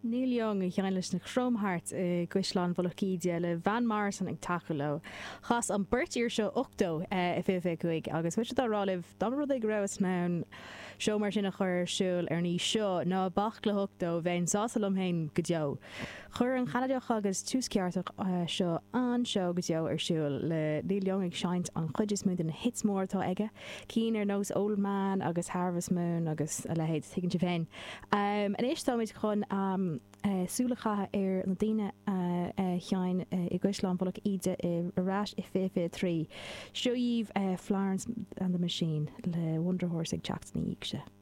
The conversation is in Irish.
Níl Young cheann leis na Chromhart Ghuislán Volachíide le Van Morrison ag takealó. Chas an burtíir seo 8 i fifiguig agus bhuiise dá rálibh dam rud ag raibh ná seo mar sin a chur siúil ar ní seo ná bach le 8 bhein sásalm hain go deo. Chur an chanadeach agus túsceartach seo an seo go deo ar siúil le Níl Young ag seint an chuidir smúd na hits mórtá aige. Cín ar nós Old Man agus Harvest Moon agus a lehéid tuigann si bhéin. An éistáid chun súlachatha ar na daine cheann i Ghuislán Volachíide i rás i 53. Seoíomh Florence and the Machine le Wonder Horse ag teacht na íigse.